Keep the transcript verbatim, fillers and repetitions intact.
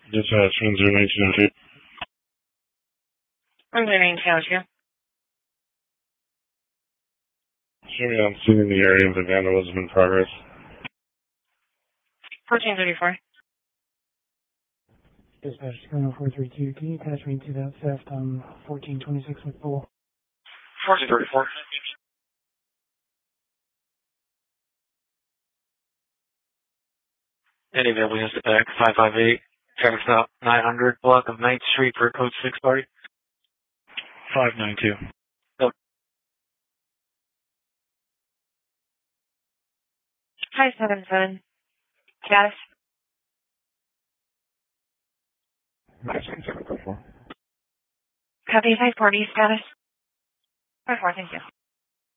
Dispatch one zero nineteen oh two. one zero nineteen oh two. Show me on scene in the area of the vandalism in progress. fourteen thirty-four. Dispatch zero four three two, can you attach me to that theft on fourteen twenty-six McBull? fourteen thirty-four. Any available units to back, five five eight, traffic stop, nine hundred, block of ninth Street for code six party. five nine two. Yep. five seven seven. Status. Copy five forty status. five four, thank you.